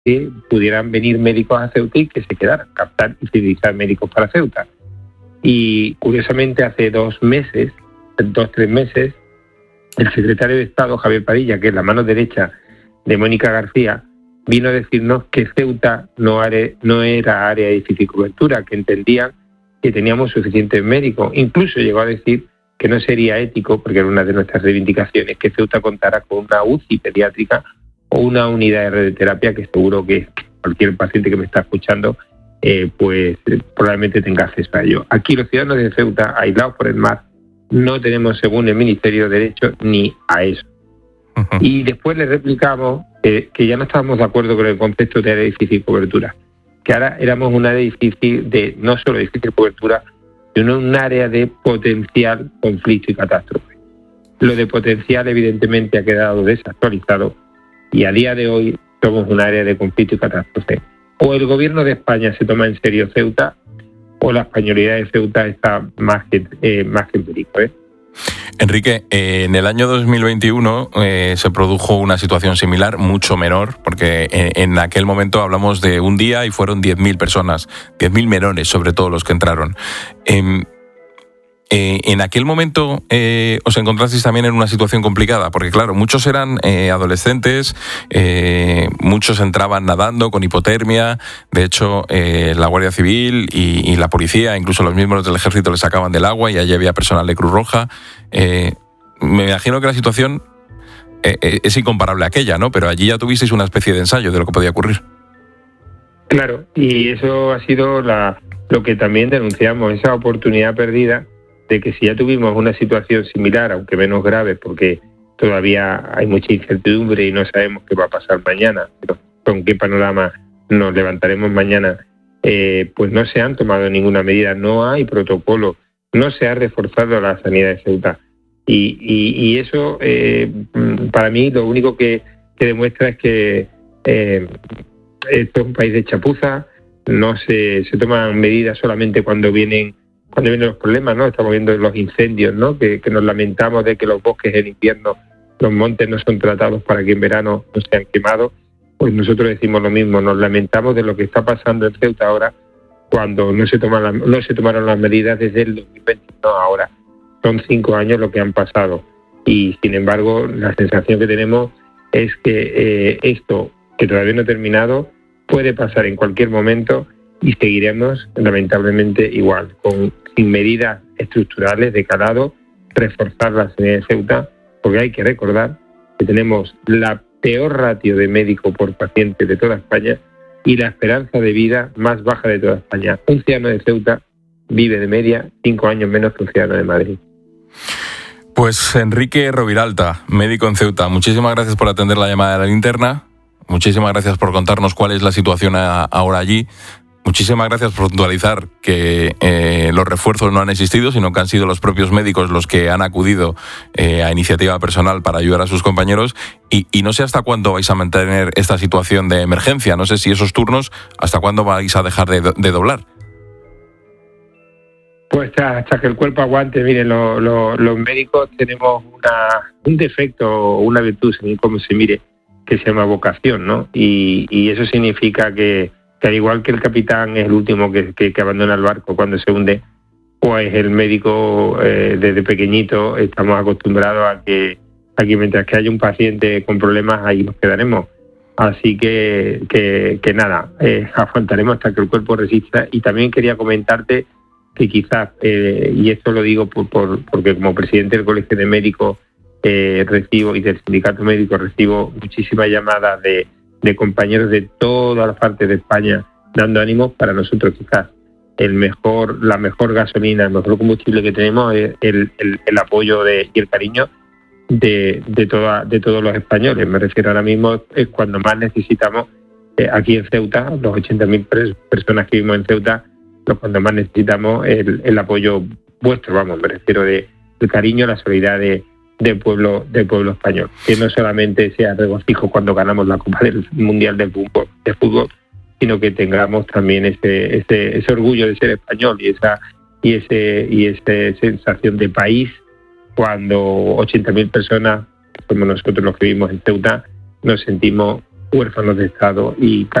que pudieran venir médicos a Ceuta y que se quedaran, captar y fidelizar médicos para Ceuta. Y curiosamente hace 3 meses, el secretario de Estado, Javier Padilla, que es la mano derecha de Mónica García, vino a decirnos que Ceuta no era área de difícil cobertura, que entendían que teníamos suficientes médicos. Incluso llegó a decir que no sería ético, porque era una de nuestras reivindicaciones, que Ceuta contara con una UCI pediátrica o una unidad de radioterapia, que seguro que cualquier paciente que me está escuchando pues probablemente tenga acceso a ello. Aquí los ciudadanos de Ceuta, aislados por el mar, no tenemos, según el Ministerio, derecho ni a eso. Uh-huh. Y después le replicamos que ya no estábamos de acuerdo con el concepto de área de difícil cobertura, que ahora éramos un área difícil de no solo difícil cobertura, sino un área de potencial conflicto y catástrofe. Lo de potencial evidentemente ha quedado desactualizado y a día de hoy somos un área de conflicto y catástrofe. O el gobierno de España se toma en serio Ceuta, o la españolidad de Ceuta está más que en perico, Enrique, en el año 2021 se produjo una situación similar, mucho menor, porque en aquel momento hablamos de un día y fueron 10.000 personas, 10.000 menores sobre todo los que entraron. En aquel momento os encontrasteis también en una situación complicada, porque claro, muchos eran adolescentes, muchos entraban nadando con hipotermia. De hecho, la Guardia Civil y la policía, incluso los miembros del ejército, les sacaban del agua y allí había personal de Cruz Roja. Me imagino que la situación es incomparable a aquella, ¿no? Pero allí ya tuvisteis una especie de ensayo de lo que podía ocurrir. Claro, y eso ha sido lo que también denunciamos, esa oportunidad perdida de que si ya tuvimos una situación similar, aunque menos grave, porque todavía hay mucha incertidumbre y no sabemos qué va a pasar mañana, con qué panorama nos levantaremos mañana, pues no se han tomado ninguna medida, no hay protocolo, no se ha reforzado la sanidad de Ceuta. Y eso, para mí, lo único que demuestra es que esto es un país de chapuza, no se toman medidas solamente cuando vienen los problemas, ¿no? Estamos viendo los incendios, ¿no? Que nos lamentamos de que los bosques en invierno, los montes no son tratados para que en verano no sean quemados. Pues nosotros decimos lo mismo, nos lamentamos de lo que está pasando en Ceuta ahora, cuando no se tomaron las medidas desde el 2021 ahora. Son 5 años lo que han pasado. Y sin embargo, la sensación que tenemos es que esto, que todavía no ha terminado, puede pasar en cualquier momento y seguiremos lamentablemente igual, sin medidas estructurales de calado, reforzar la sanidad de Ceuta, porque hay que recordar que tenemos la peor ratio de médico por paciente de toda España y la esperanza de vida más baja de toda España. Un ciudadano de Ceuta vive de media 5 años menos que un ciudadano de Madrid. Pues Enrique Roviralta, médico en Ceuta, muchísimas gracias por atender la llamada de la linterna, muchísimas gracias por contarnos cuál es la situación ahora allí. Muchísimas gracias por puntualizar que los refuerzos no han existido, sino que han sido los propios médicos los que han acudido a iniciativa personal para ayudar a sus compañeros. Y no sé hasta cuándo vais a mantener esta situación de emergencia. No sé si esos turnos, hasta cuándo vais a dejar de doblar. Pues hasta que el cuerpo aguante. Miren, los médicos tenemos un defecto, una virtud, según cómo se mire, que se llama vocación, ¿no? Y eso significa que al igual que el capitán es el último que abandona el barco cuando se hunde, pues el médico desde pequeñito estamos acostumbrados a que aquí mientras que haya un paciente con problemas, ahí nos quedaremos. Así que nada, aguantaremos hasta que el cuerpo resista. Y también quería comentarte que quizás, y esto lo digo porque como presidente del Colegio de Médicos recibo, y del Sindicato Médico recibo muchísimas llamadas de compañeros de todas las partes de España dando ánimos. Para nosotros quizás la mejor gasolina, el mejor combustible que tenemos es el apoyo y el cariño de todos los españoles. Me refiero ahora mismo, es cuando más necesitamos aquí en Ceuta, los 80.000 personas que vivimos en Ceuta, cuando más necesitamos el apoyo vuestro, me refiero del cariño, la solidaridad del pueblo español, que no solamente sea regocijo cuando ganamos la Copa del Mundial de fútbol, sino que tengamos también ese orgullo de ser español y esa sensación de país cuando 80.000 personas, como nosotros los que vivimos en Ceuta, nos sentimos huérfanos de Estado y